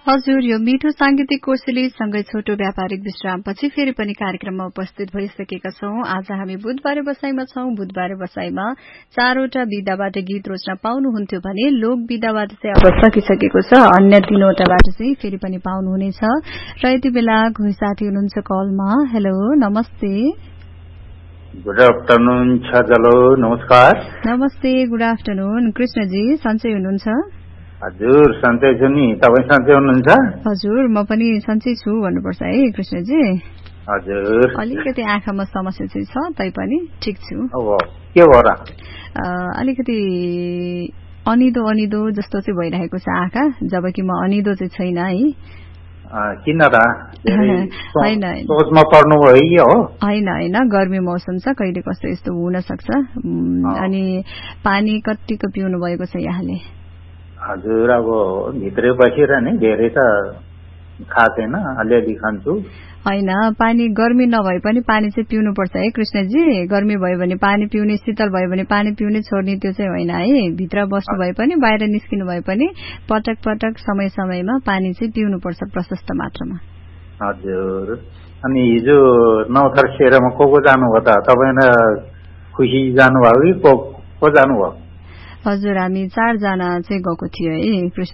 हजुर, यो मिठो सांगीतिक कोसेली सँगै छोटो व्यापारिक विश्रामपछि फेरि पनि कार्यक्रममा उपस्थित भइसकेका छौं। आज हामी बुधबारे बसाईमा छौं। बुधबारे बसाईमा 4वटा विधाबाट गीत रोज्न पाउनुहुन्थ्यो भने लोक विधाबाट चाहिँ अब सकिसकेको छ। अन्य 3वटाबाट चाहिँ फेरि पनि पाउनुहुनेछ। र यति बेला कोही साथी हुनुहुन्छ कलमा। हेलो, नमस्ते। गुड आफ्टरनुन छजलो, नमस्कार। नमस्ते, गुड आफ्टरनुन। कृष्णजी सन्चै हुनुहुन्छ? हजुर, सन्चै छु नि। तपाईँ सन्चै हुनुहुन्छ? हजुर, म पनि सन्चै छु भन्नुपर्छ है कृष्णजी। हजुर, अलिकति आँखामा समस्या चाहिँ छ, तैपनि ठिक छु। के भयो र? अलिकति अनिदो अनिदो जस्तो चाहिँ भइरहेको छ आँखा, जबकि म अनिदो चाहिँ छैन है। किन र? होइन, सोचमा पर्नुभयो हो? होइन, गर्मी मौसम छ, कहिले कस्तो यस्तो हुन सक्छ। अनि पानी कतिको पिउनु भएको छ यहाँले? हजुर, अब भित्रै बसिरहने, धेरै त खाँदैन, अलिअलि खान्छु। होइन, पानी गर्मी नभए पनि पानी चाहिँ पिउनुपर्छ है कृष्णजी। गर्मी भयो भने पानी पिउने, शीतल भयो भने पानी पिउने छोड्ने त्यो चाहिँ होइन है। भित्र बस्नु भए पनि बाहिर निस्किनु भए पनि पटक पटक समय समयमा पानी चाहिँ पिउनुपर्छ प्रशस्त मात्रामा। हजुर, अनि हिजो नौथर सेरामा को जानुभयो त? तपाईँ र खुसी जानुभयो कि को जानुभयो? हजुर, हामी 4 जना चाहिँ गएको थियो है कृष्ण।